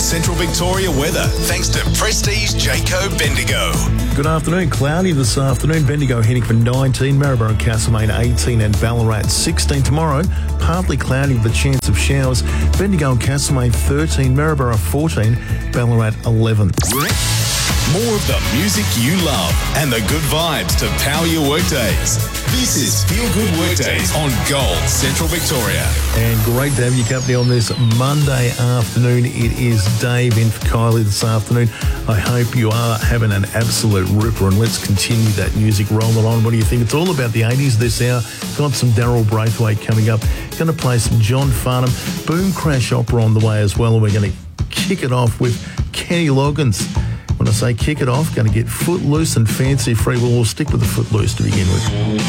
Central Victoria weather, thanks to Prestige Jayco Bendigo. Good afternoon. Cloudy this afternoon. Bendigo heading for 19, Maribor and Castlemaine 18 and Ballarat 16 tomorrow. Partly cloudy with a chance of showers. Bendigo and Castlemaine 13, Maribor 14, Ballarat 11. More of the music you love and the good vibes to power your workdays. This is Feel Good Workdays on Gold Central Victoria. And great to have your company on this Monday afternoon. It is Dave in for Kylie this afternoon. I hope you are having an absolute ripper, and let's continue that music rolling on. What do you think? It's all about the 80s this hour. Got some Daryl Braithwaite coming up. Going to play some John Farnham. Boom Crash Opera on the way as well, and we're going to kick it off with Kenny Loggins. When I say kick it off, going to get footloose and fancy free. Well, we'll stick with the footloose to begin with.